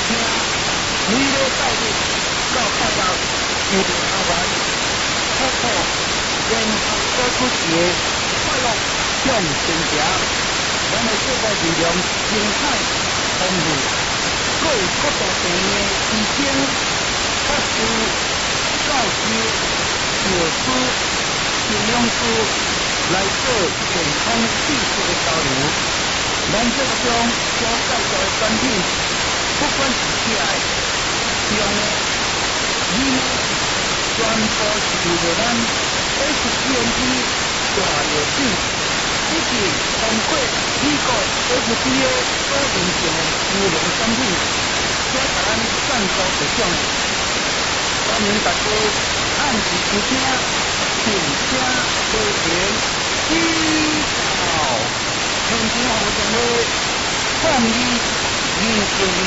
听每个拜日到拜六就着阿元突破联合做出一个快乐向前行，咱的世界力量精彩丰富，各有各大病的医生、法师、教师、药师、营养师来做健康知识的交流。咱这个中所介绍的产品，不管是食的、用的、饮的，全部是为了咱 SGMP 大药品，以及通过美国 FDA 所认证的优良产品，所甲咱赞助提供的。欢迎大家按时收听，并且多点指导。现场服务电话：02-292